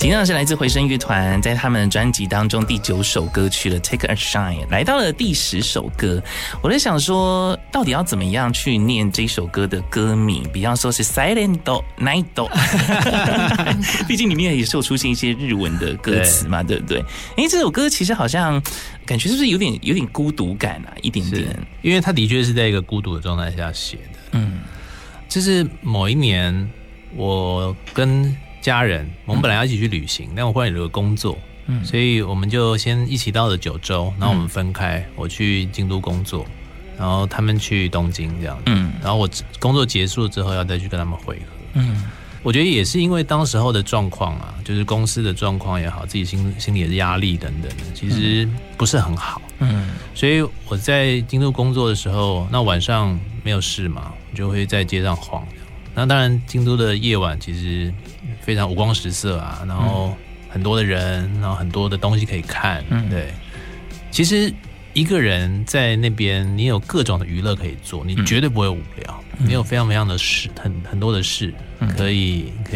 听到的是来自回声乐团在他们专辑当中第9首歌曲了 Take a Shine， 来到了第10首歌。我在想说到底要怎么样去念这首歌的歌名，比方说是 Silent Night 毕竟里面也是有出现一些日文的歌词嘛， 对不对？这首歌其实好像感觉是不是有点孤独感啊，一点点， 因为它的确是在一个孤独的状态下写的。就是某一年我跟家人，我们本来要一起去旅行，但我忽然有个工作，所以我们就先一起到了九州，然后我们分开，我去京都工作，然后他们去东京这样，然后我工作结束之后要再去跟他们会合，我觉得也是因为当时候的状况啊，就是公司的状况也好，自己心里的压力等等的，其实不是很好，所以我在京都工作的时候，那晚上没有事嘛，我就会在街上晃。那当然，京都的夜晚其实非常五光十色啊，然后很多的人，然后很多的东西可以看，对。其实一个人在那边，你有各种的娱乐可以做，你绝对不会无聊，你有非常非常的事，很多的事可以